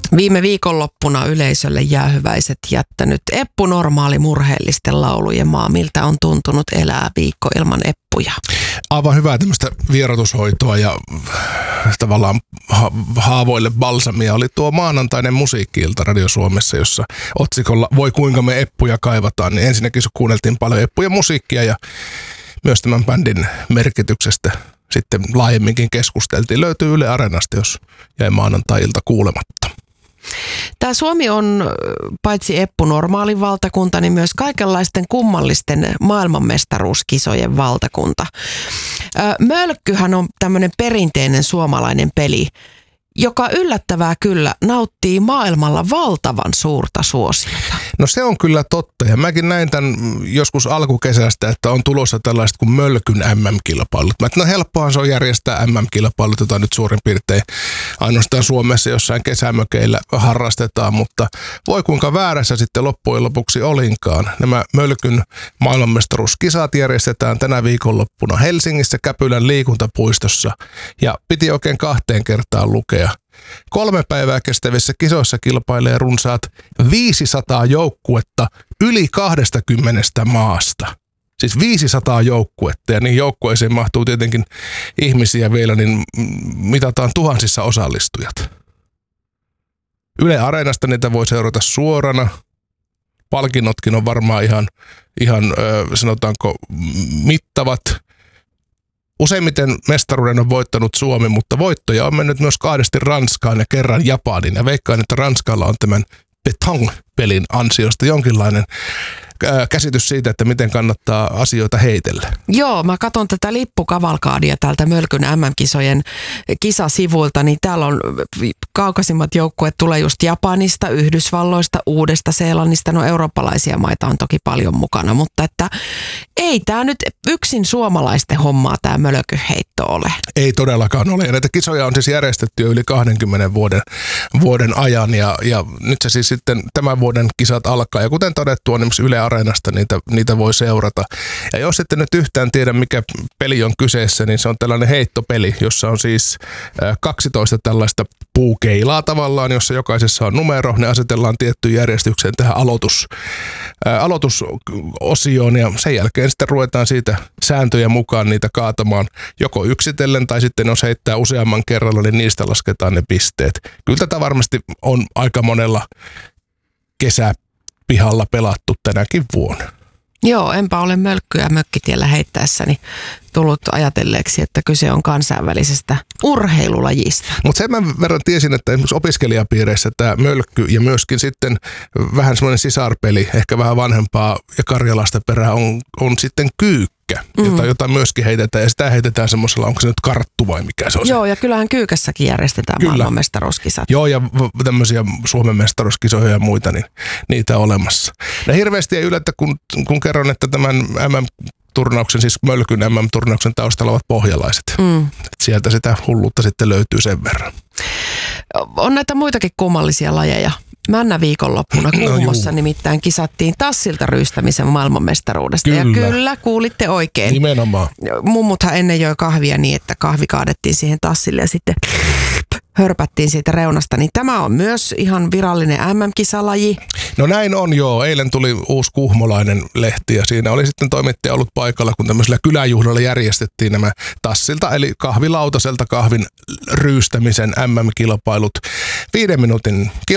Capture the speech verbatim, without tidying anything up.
Viime viikonloppuna yleisölle jäähyväiset jättänyt Eppu Normaali murheellisten laulujen maa. Miltä on tuntunut elää viikko ilman Eppuja? Aivan hyvää tämmöistä vierotushoitoa ja tavallaan ha- haavoille balsamia oli tuo maanantainen musiikki-ilta Radio Suomessa, jossa otsikolla Voi kuinka me Eppuja kaivataan. Niin ensinnäkin kuunneltiin paljon Eppuja musiikkia ja myös tämän bändin merkityksestä sitten laajemminkin keskusteltiin. Löytyy Yle Areenasta, jos jäi maanantai-ilta kuulematta. Tämä Suomi on paitsi Eppu Normaalin valtakunta, niin myös kaikenlaisten kummallisten maailmanmestaruuskisojen valtakunta. Mölkkyhän on tämmöinen perinteinen suomalainen peli, joka yllättävää kyllä nauttii maailmalla valtavan suurta suosiota. No se on kyllä totta, ja mäkin näin tämän joskus alkukesästä, että on tulossa tällaiset kuin Mölkyn M M-kilpailut. Mä että no helppohan se on järjestää M M-kilpailut, jota nyt suurin piirtein ainoastaan Suomessa jossain kesämökeillä harrastetaan, mutta voi kuinka väärässä sitten loppujen lopuksi olinkaan. Nämä Mölkyn maailmanmestaruuskisat järjestetään tänä viikonloppuna Helsingissä Käpylän liikuntapuistossa, ja piti oikein kahteen kertaan lukea. Kolme päivää kestävissä kisoissa kilpailee runsaat viisisataa joukkuetta yli kaksikymmentä maasta. Siis viisisataa joukkuetta, ja niin joukkueeseen mahtuu tietenkin ihmisiä vielä, niin mitataan tuhansissa osallistujat. Yle Areenasta niitä voi seurata suorana. Palkinnotkin on varmaan ihan, ihan sanotaanko mittavat. Useimmiten mestaruuden on voittanut Suomi, mutta voittoja on mennyt myös kahdesti Ranskaan ja kerran Japanin. Ja veikkaan, että Ranskalla on tämän Pétanque-pelin ansiosta jonkinlainen käsitys siitä, että miten kannattaa asioita heitellä. Joo, mä katson tätä lippukavalkaadia täältä Mölkyn M M-kisojen kisasivuilta, niin täällä on kaukaisimmat joukkueet tulee just Japanista, Yhdysvalloista, Uudesta-Seelannista, no eurooppalaisia maita on toki paljon mukana, mutta että ei tämä nyt yksin suomalaisten hommaa tämä mölkyheitto ole. Ei todellakaan ole, ja näitä kisoja on siis järjestetty jo yli kahdenkymmenen vuoden, vuoden ajan, ja, ja nyt se siis sitten tämän vuoden kisat alkaa, ja kuten todettu on esimerkiksi Yle Areenasta niitä, niitä voi seurata. Ja jos ette nyt yhtään tiedä, mikä peli on kyseessä, niin se on tällainen heittopeli, jossa on siis kaksitoista tällaista puukeilaa tavallaan, jossa jokaisessa on numero. Ne asetellaan tiettyyn järjestykseen tähän aloitus, ää, aloitusosioon, ja sen jälkeen sitten ruvetaan siitä sääntöjä mukaan niitä kaatamaan joko yksitellen tai sitten jos heittää useamman kerralla, niin niistä lasketaan ne pisteet. Kyllä tätä varmasti on aika monella kesä pihalla pelattu tänäkin vuonna. Joo, enpä ole mölkkyä mökkitiellä heittäessäni tullut ajatelleeksi, että kyse on kansainvälisestä urheilulajista. Mutta sen mä verran tiesin, että esimerkiksi opiskelijapiireissä tämä mölkky ja myöskin sitten vähän semmoinen sisarpeli, ehkä vähän vanhempaa ja Karjalasta perää on, on sitten kyykkä, mm. jota, jota myöskin heitetään. Ja sitä heitetään semmoisella, onko se nyt karttu vai mikä se on? Joo, se? ja kyllähän kyykässäkin järjestetään maailmanmestaruuskisat. Joo, ja tämmöisiä Suomen mestaruuskisoja ja muita, niin niitä on olemassa. Ja hirveästi ei yllätä, kun, kun kerron, että tämän M M-turnauksen, siis Mölkyn M M-turnauksen taustalla ovat pohjalaiset. Mm. Sieltä sitä hulluutta sitten löytyy sen verran. On näitä muitakin kummallisia lajeja. Männä viikonloppuna Kuhmossa no nimittäin kisattiin tassilta ryystämisen maailmanmestaruudesta. Kyllä. Ja kyllä, kuulitte oikein. Nimenomaan. Mummuthan ennen joi kahvia niin, että kahvi kaadettiin siihen tassille ja sitten hörpättiin siitä reunasta. Niin tämä on myös ihan virallinen M M-kisalaji. No näin on joo. Eilen tuli uusi kuhmolainen lehti ja siinä oli sitten toimittaja ollut paikalla, kun tämmöisellä kyläjuhlalla järjestettiin nämä tassilta, eli kahvilautaselta kahvin ryystämisen M M-kilpailut. Viiden minuutin